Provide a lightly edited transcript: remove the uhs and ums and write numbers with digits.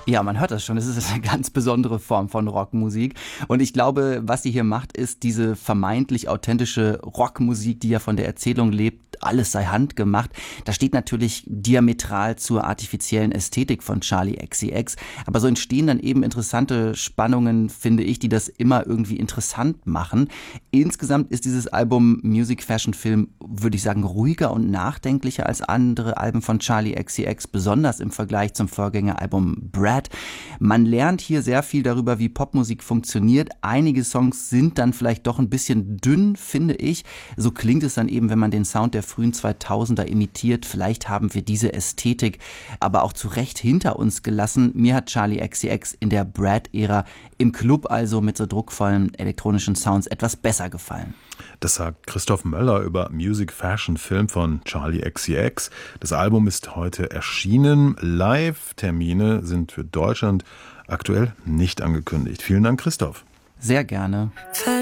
Ja, man hört das schon. Es ist eine ganz besondere Form von Rockmusik. Und ich glaube, was sie hier macht, ist diese vermeintlich authentische Rockmusik, die ja von der Erzählung lebt, alles sei handgemacht. Das steht natürlich diametral zur artifiziellen Ästhetik von Charli XCX. Aber so entstehen dann eben interessante Spannungen, finde ich, die das immer irgendwie interessant machen. Insgesamt ist dieses Album Music Fashion Film, würde ich sagen, ruhiger und nachdenklicher als andere Alben von Charli XCX, besonders im Vergleich zum Vorgängeralbum Brad. Man lernt hier sehr viel darüber, wie Popmusik funktioniert. Einige Songs sind dann vielleicht doch ein bisschen dünn, finde ich. So klingt es dann eben, wenn man den Sound der frühen 2000er imitiert. Vielleicht haben wir diese Ästhetik aber auch zu Recht hinter uns gelassen. Mir hat Charli XCX in der Brad-Ära im Club also mit so druckvollen elektronischen Sounds etwas besser gefallen. Das sagt Christoph Möller über Music Fashion Film von Charli XCX. Das Album ist heute erschienen. Live-Termine sind für Deutschland aktuell nicht angekündigt. Vielen Dank, Christoph. Sehr gerne.